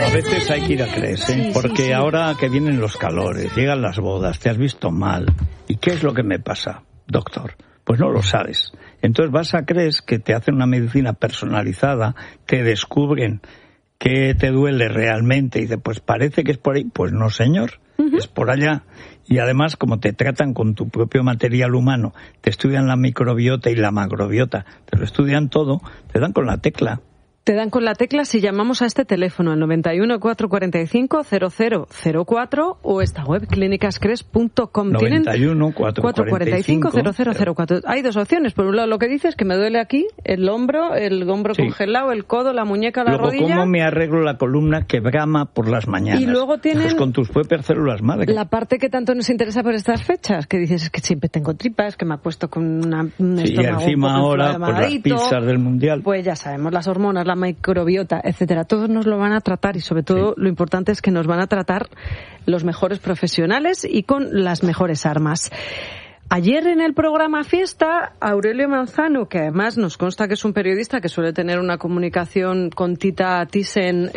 a veces hay que ir a CRES, ¿eh? Porque ahora que vienen los calores, llegan las bodas, te has visto mal. ¿Y qué es lo que me pasa, doctor? Pues no lo sabes. Entonces vas a CRES, que te hacen una medicina personalizada, te descubren qué te duele realmente y dices, pues parece que es por ahí. Pues no, señor, es por allá. Y además, como te tratan con tu propio material humano, te estudian la microbiota y la macrobiota, te lo estudian todo, te dan con la tecla. Te dan con la tecla si llamamos a este teléfono, al 91 445 0004 o esta web, clínicascres.com. 91 445 0004. Hay dos opciones. Por un lado, lo que dices, que me duele aquí, el hombro congelado, el codo, la muñeca, la rodilla. Luego, ¿cómo me arreglo la columna que brama por las mañanas? Y luego tienen pues con tus propias células madre. La parte que tanto nos interesa por estas fechas, que dices, es que siempre tengo tripas, que me apuesto con un estómago y encima ahora, por las pizzas del Mundial. Pues ya sabemos, las hormonas, la microbiota, etcétera, todos nos lo van a tratar y sobre todo lo importante es que nos van a tratar los mejores profesionales y con las mejores armas. Ayer en el programa Fiesta, Aurelio Manzano, que además nos consta que es un periodista que suele tener una comunicación con Tita Thyssen,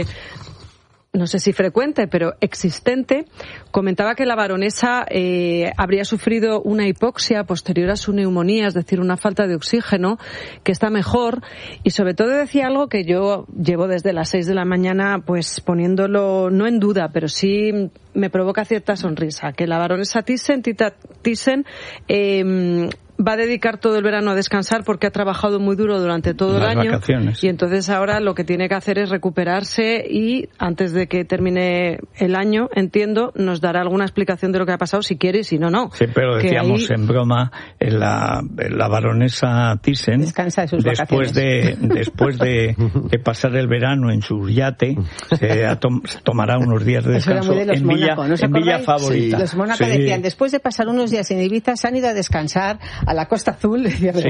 no sé si frecuente, pero existente, comentaba que la baronesa habría sufrido una hipoxia posterior a su neumonía, es decir, una falta de oxígeno, que está mejor, y sobre todo decía algo que yo llevo desde las 6 de la mañana pues poniéndolo no en duda, pero sí me provoca cierta sonrisa, que la baronesa Tita Thyssen va a dedicar todo el verano a descansar porque ha trabajado muy duro durante todo el año. Vacaciones. Y entonces ahora lo que tiene que hacer es recuperarse y antes de que termine el año, entiendo, nos dará alguna explicación de lo que ha pasado, si quiere y si no, no. Sí, pero decíamos en broma, la baronesa Thyssen, descansa de sus después de pasar el verano en su yate, se tomará unos días de descanso en Villa Favorita. Sí. Los Mónaco decían, después de pasar unos días en Ibiza, se han ido a descansar a la Costa Azul.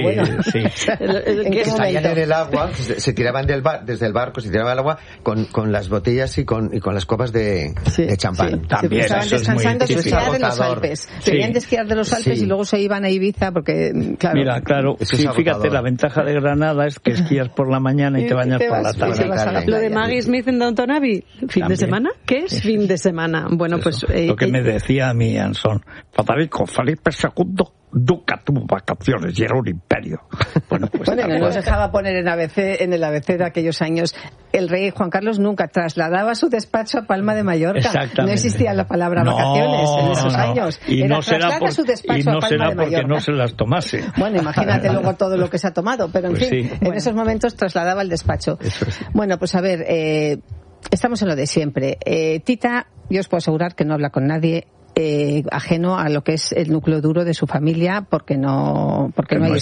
Estarían en el agua, se tiraban desde el barco, se tiraban al agua con las botellas y con las copas de champán. También estaban descansando de esquiar de los Alpes. Venían de esquiar de los Alpes y luego se iban a Ibiza porque, claro. Mira, claro, fíjate, la ventaja de Granada es que esquías por la mañana y te bañas por la tarde. Lo de Maggie Smith en Downton Abbey, ¿fin de semana? ¿Qué es fin de semana? Bueno, pues lo que me decía mi Anson, Federico, Felipe II Duca tuvo vacaciones y era un imperio. Bueno, no nos dejaba poner en el ABC de aquellos años. El rey Juan Carlos nunca trasladaba su despacho a Palma de Mallorca. No existía la palabra vacaciones en esos años. Y no será porque no se las tomase. Bueno, imagínate luego todo lo que se ha tomado. Pero en fin, en esos momentos trasladaba el despacho. Bueno, pues a ver, estamos en lo de siempre. Tita, yo os puedo asegurar que no habla con nadie ajeno a lo que es el núcleo duro de su familia, porque no hay